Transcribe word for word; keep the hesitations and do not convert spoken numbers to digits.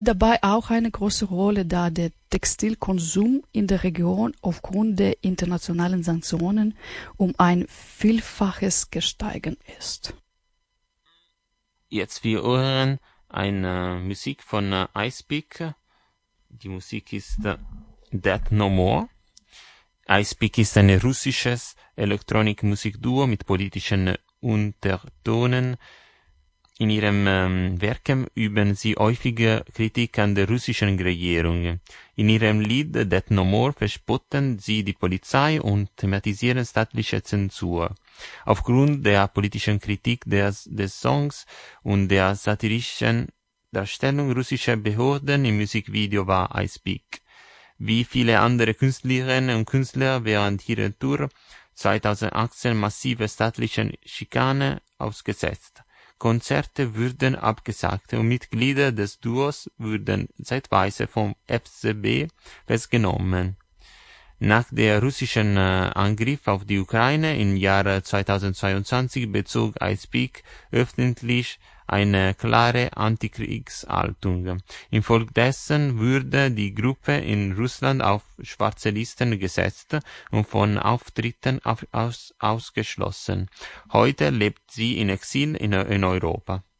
dabei auch eine große Rolle, da der Textilkonsum in der Region aufgrund der internationalen Sanktionen um ein Vielfaches gestiegen ist. Jetzt wir hören eine Musik von äh, Icepeak. Die Musik ist äh, Death No More. Icepeak ist ein russisches Elektronikmusikduo mit politischen Untertonen. In ihrem ähm, Werken üben sie häufige Kritik an der russischen Regierung. In ihrem Lied Death No More verspotten sie die Polizei und thematisieren staatliche Zensur. Aufgrund der politischen Kritik des, des Songs und der satirischen Darstellung russischer Behörden im Musikvideo war Icepeak, wie viele andere Künstlerinnen und Künstler, während ihrer Tour zweitausendachtzehn massive staatlichen Schikane ausgesetzt. Konzerte wurden abgesagt und Mitglieder des Duos wurden zeitweise vom F S B festgenommen. Nach der russischen äh, Angriff auf die Ukraine im Jahr zweitausendzweiundzwanzig bezog Icepeak öffentlich eine klare Antikriegshaltung. Infolgedessen wurde die Gruppe in Russland auf schwarze Listen gesetzt und von Auftritten auf, aus, ausgeschlossen. Heute lebt sie in Exil in, in Europa.